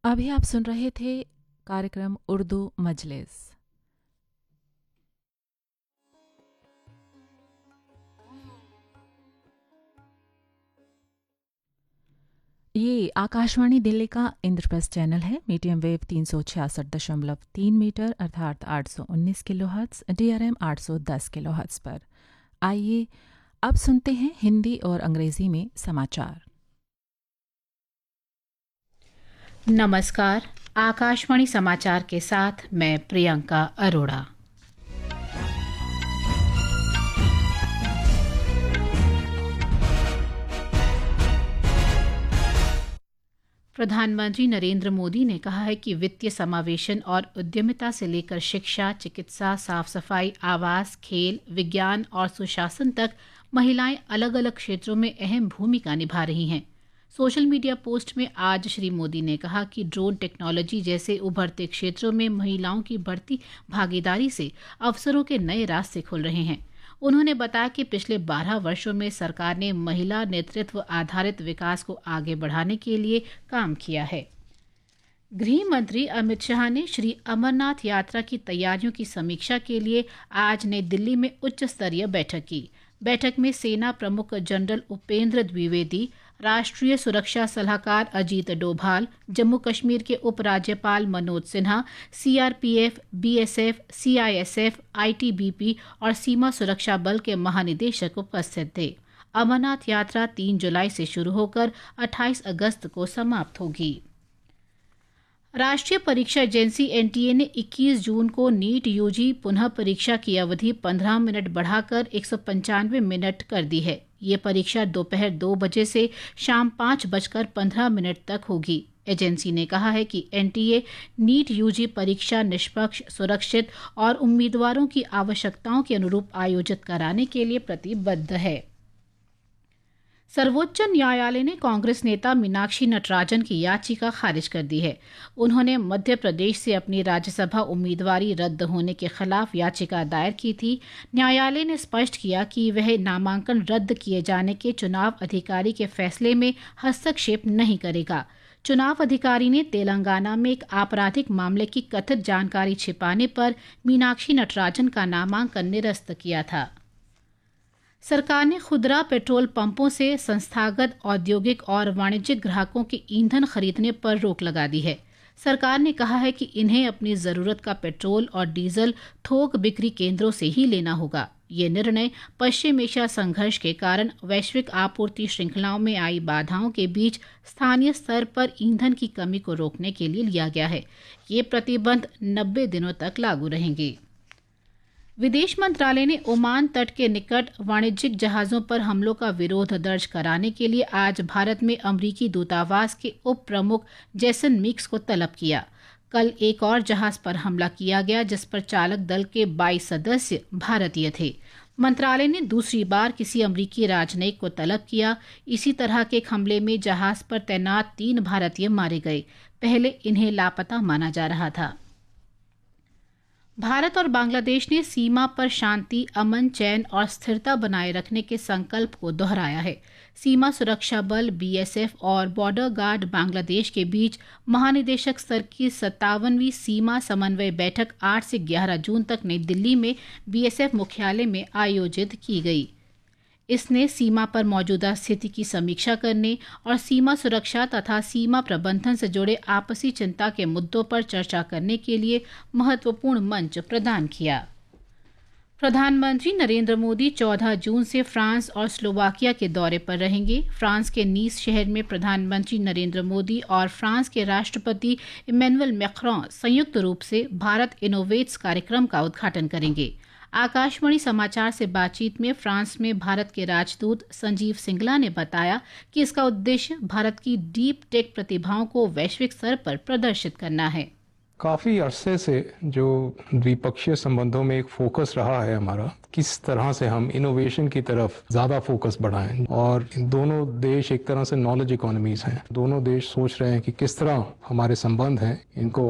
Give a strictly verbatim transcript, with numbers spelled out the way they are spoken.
अभी आप सुन रहे थे कार्यक्रम उर्दू मजलिस। ये आकाशवाणी दिल्ली का इंद्रप्रस्थ चैनल है। मीडियम वेव तीन सौ छियासठ दशमलव तीन मीटर अर्थात आठ सौ उन्नीस kilo hertz, D R M आठ सौ दस किलो हर्ट्स पर। आइए अब सुनते हैं हिंदी और अंग्रेजी में समाचार। नमस्कार, आकाशवाणी समाचार के साथ मैं प्रियंका अरोड़ा। प्रधानमंत्री नरेंद्र मोदी ने कहा है कि वित्तीय समावेशन और उद्यमिता से लेकर शिक्षा, चिकित्सा, साफ सफाई, आवास, खेल, विज्ञान और सुशासन तक महिलाएं अलग अलग क्षेत्रों में अहम भूमिका निभा रही हैं। सोशल मीडिया पोस्ट में आज श्री मोदी ने कहा कि ड्रोन टेक्नोलॉजी जैसे उभरते क्षेत्रों में महिलाओं की बढ़ती भागीदारी से अवसरों के नए रास्ते खुल रहे हैं। उन्होंने बताया कि पिछले बारह वर्षों में सरकार ने महिला नेतृत्व आधारित विकास को आगे बढ़ाने के लिए काम किया है। गृह मंत्री अमित शाह ने श्री अमरनाथ यात्रा की तैयारियों की समीक्षा के लिए आज नई दिल्ली में उच्च स्तरीय बैठक की। बैठक में सेना प्रमुख जनरल उपेंद्र द्विवेदी, राष्ट्रीय सुरक्षा सलाहकार अजीत डोभाल, जम्मू कश्मीर के उपराज्यपाल Manoj Sinha, CRPF, BSF, CISF, ITBP और सीमा सुरक्षा बल के महानिदेशक उपस्थित थे। अमरनाथ यात्रा तीन जुलाई से शुरू होकर अट्ठाईस अगस्त को समाप्त होगी। राष्ट्रीय परीक्षा एजेंसी एनटीए ने इक्कीस जून को नीट यूजी पुनः परीक्षा की अवधि पंद्रह मिनट बढ़ाकर एक सौ पंचानवे मिनट कर दी है। ये परीक्षा दोपहर दो बजे से शाम पाँच बजकर पंद्रह मिनट तक होगी। एजेंसी ने कहा है कि एनटीए नीट यूजी परीक्षा निष्पक्ष, सुरक्षित और उम्मीदवारों की आवश्यकताओं के अनुरूप आयोजित कराने के लिए प्रतिबद्ध है। सर्वोच्च न्यायालय ने कांग्रेस नेता मीनाक्षी नटराजन की याचिका खारिज कर दी है। उन्होंने मध्य प्रदेश से अपनी राज्यसभा उम्मीदवारी रद्द होने के खिलाफ याचिका दायर की थी। न्यायालय ने स्पष्ट किया कि वह नामांकन रद्द किए जाने के चुनाव अधिकारी के फैसले में हस्तक्षेप नहीं करेगा। चुनाव अधिकारी ने तेलंगाना में एक आपराधिक मामले की कथित जानकारी छिपाने पर मीनाक्षी नटराजन का नामांकन निरस्त किया था। सरकार ने खुदरा पेट्रोल पंपों से संस्थागत औद्योगिक और वाणिज्यिक ग्राहकों के ईंधन खरीदने पर रोक लगा दी है। सरकार ने कहा है कि इन्हें अपनी जरूरत का पेट्रोल और डीजल थोक बिक्री केंद्रों से ही लेना होगा। ये निर्णय पश्चिम एशिया संघर्ष के कारण वैश्विक आपूर्ति श्रृंखलाओं में आई बाधाओं के बीच स्थानीय स्तर पर ईंधन की कमी को रोकने के लिए लिया गया है। ये प्रतिबंध नब्बे दिनों तक लागू रहेंगे। विदेश मंत्रालय ने ओमान तट के निकट वाणिज्यिक जहाजों पर हमलों का विरोध दर्ज कराने के लिए आज भारत में अमेरिकी दूतावास के उप प्रमुख जैसन मिक्स को तलब किया। कल एक और जहाज पर हमला किया गया जिस पर चालक दल के बाईस सदस्य भारतीय थे। मंत्रालय ने दूसरी बार किसी अमेरिकी राजनयिक को तलब किया। इसी तरह के एक हमले में जहाज पर तैनात तीन भारतीय मारे गए। पहले इन्हें लापता माना जा रहा था। भारत और बांग्लादेश ने सीमा पर शांति, अमन, चैन और स्थिरता बनाए रखने के संकल्प को दोहराया है। सीमा सुरक्षा बल बीएसएफ और बॉर्डर गार्ड बांग्लादेश के बीच महानिदेशक स्तर की सत्तावनवीं सीमा समन्वय बैठक आठ से ग्यारह जून तक नई दिल्ली में बीएसएफ मुख्यालय में आयोजित की गई। इसने सीमा पर मौजूदा स्थिति की समीक्षा करने और सीमा सुरक्षा तथा सीमा प्रबंधन से जुड़े आपसी चिंता के मुद्दों पर चर्चा करने के लिए महत्वपूर्ण मंच प्रदान किया। प्रधानमंत्री नरेंद्र मोदी चौदह जून से फ्रांस और स्लोवाकिया के दौरे पर रहेंगे। फ्रांस के नीस शहर में प्रधानमंत्री नरेंद्र मोदी और फ्रांस के राष्ट्रपति इमैनुअल मैक्रों संयुक्त रूप से भारत इनोवेट्स कार्यक्रम का उद्घाटन करेंगे। आकाशवाणी समाचार से बातचीत में फ्रांस में भारत के राजदूत संजीव सिंगला ने बताया कि इसका उद्देश्य भारत की डीप टेक प्रतिभाओं को वैश्विक स्तर पर प्रदर्शित करना है। काफी अरसे से जो द्विपक्षीय संबंधों में एक फोकस रहा है हमारा, किस तरह से हम इनोवेशन की तरफ ज्यादा फोकस बढ़ाएं। और दोनों देश एक तरह से नॉलेज इकोनॉमीज हैं। दोनों देश सोच रहे हैं कि किस तरह हमारे संबंध हैं इनको